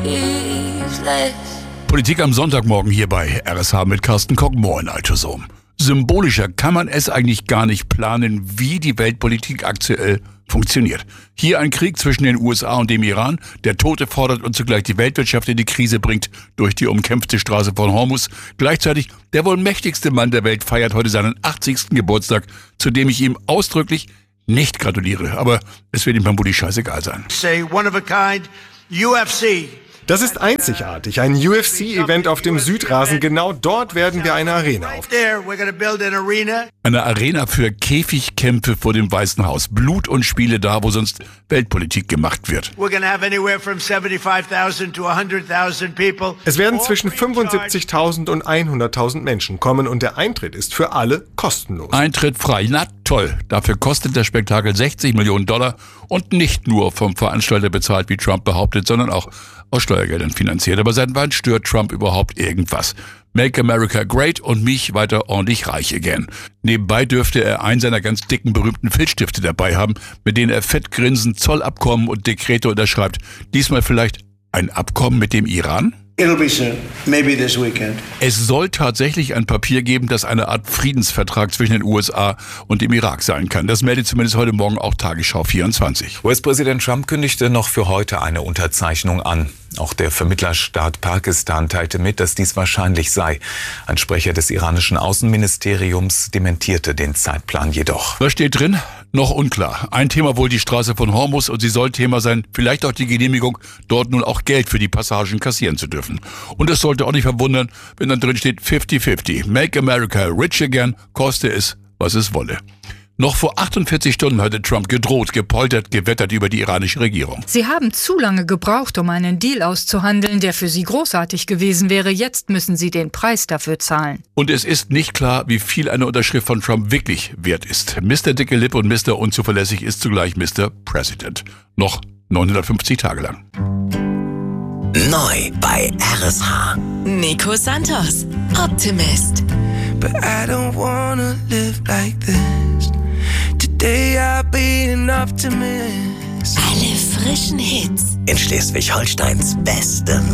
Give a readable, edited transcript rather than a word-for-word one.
Politik am Sonntagmorgen hier bei RSH mit Carsten Koch. Moin, Altosom. Symbolischer kann man es eigentlich gar nicht planen, wie die Weltpolitik aktuell funktioniert. Hier ein Krieg zwischen den USA und dem Iran, der Tote fordert und zugleich die Weltwirtschaft in die Krise bringt durch die umkämpfte Straße von Hormuz. Gleichzeitig der wohl mächtigste Mann der Welt feiert heute seinen 80. Geburtstag, zu dem ich ihm ausdrücklich nicht gratuliere. Aber es wird ihm vermutlich scheißegal sein. Say one of a kind, UFC. Das ist einzigartig, ein UFC-Event auf dem Südrasen. Genau dort werden wir eine Arena aufbauen. Eine Arena für Käfigkämpfe vor dem Weißen Haus. Blut und Spiele da, wo sonst Weltpolitik gemacht wird. Es werden zwischen 75.000 und 100.000 Menschen kommen und der Eintritt ist für alle kostenlos. Eintritt frei, na toll. Dafür kostet das Spektakel $60 Millionen und nicht nur vom Veranstalter bezahlt, wie Trump behauptet, sondern auch aus Steuergeldern finanziert. Aber seit wann stört Trump überhaupt irgendwas? Make America Great und mich weiter ordentlich reich again. Nebenbei dürfte er einen seiner ganz dicken, berühmten Filzstifte dabei haben, mit denen er fett grinsend Zollabkommen und Dekrete unterschreibt. Diesmal vielleicht ein Abkommen mit dem Iran? It'll be soon. Maybe this weekend. Es soll tatsächlich ein Papier geben, das eine Art Friedensvertrag zwischen den USA und dem Irak sein kann. Das meldet zumindest heute Morgen auch Tagesschau 24. US-Präsident Trump kündigte noch für heute eine Unterzeichnung an. Auch der Vermittlerstaat Pakistan teilte mit, dass dies wahrscheinlich sei. Ein Sprecher des iranischen Außenministeriums dementierte den Zeitplan jedoch. Was steht drin? Noch unklar. Ein Thema wohl die Straße von Hormuz und sie soll Thema sein, vielleicht auch die Genehmigung, dort nun auch Geld für die Passagen kassieren zu dürfen. Und es sollte auch nicht verwundern, wenn dann drin steht 50-50. Make America rich again, koste es, was es wolle. Noch vor 48 Stunden hatte Trump gedroht, gepoltert, gewettert über die iranische Regierung. Sie haben zu lange gebraucht, um einen Deal auszuhandeln, der für Sie großartig gewesen wäre. Jetzt müssen Sie den Preis dafür zahlen. Und es ist nicht klar, wie viel eine Unterschrift von Trump wirklich wert ist. Mr. Dicke Lippe und Mr. Unzuverlässig ist zugleich Mr. President. Noch 950 Tage lang. Neu bei RSH. Nico Santos, Optimist. But I don't wanna live like this. Today I'll be an optimist. Alle frischen Hits In Schleswig-Holsteins beste